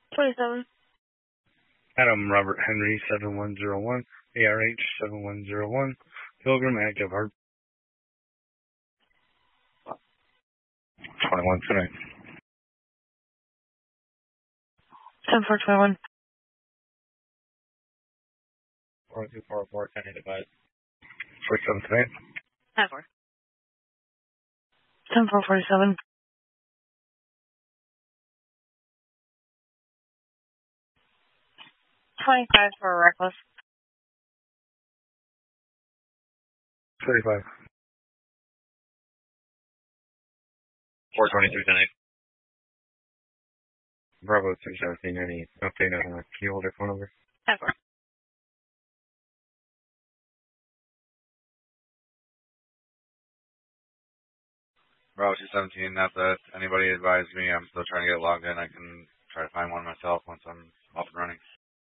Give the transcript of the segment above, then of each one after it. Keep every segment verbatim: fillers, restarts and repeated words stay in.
twenty-seven. Adam Robert Henry seven one zero one, A R H seven one zero one, Pilgrim active heart. twenty-one tonight. ten four twenty-one. four two four four, ten eight five. forty-seven tonight. ten four. ten four forty-seven. twenty-five for reckless. thirty-five. four twenty-three tonight. Bravo three seventeen, any update on the key holder phone number? ten four. Bravo two seventeen, not that anybody advised me. I'm still trying to get logged in. I can try to find one myself once I'm up and running.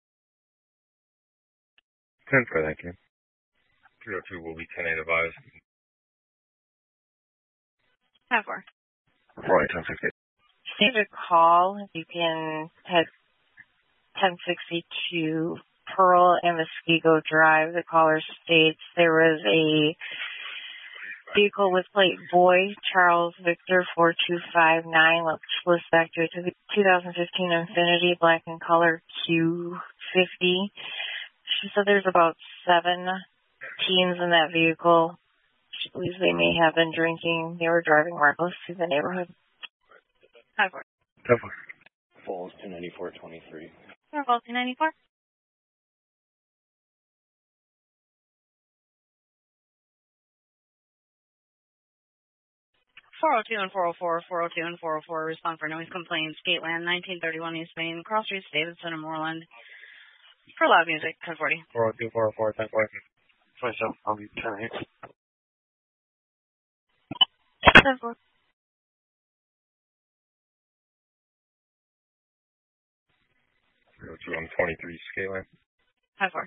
ten for that game. three oh two will be ten eight advised. ten four. four eight ten sixty. Save a call. You can head ten sixty-two Pearl and Muskego Drive. The caller states there was a vehicle with plate Boy Charles Victor four two five nine. Let's list back to the two thousand fifteen Infiniti, black in color, Q fifty. She said there's about seven teens in that vehicle. She believes they may have been drinking. They were driving reckless through the neighborhood. ten four. ten four. Falls two ninety-four twenty-three. Falls two ninety-four. four oh two and four oh four, four oh two and four oh four, respond for noise complaints, Gateland, nineteen thirty-one East Main, Cross Streets, Davidson, and Moreland. For loud music, ten forty. four oh two, four oh four, ten forty. twenty-seven, I'll be ten eight. ten four. three oh two, I'm twenty-three, Scaling. ten four.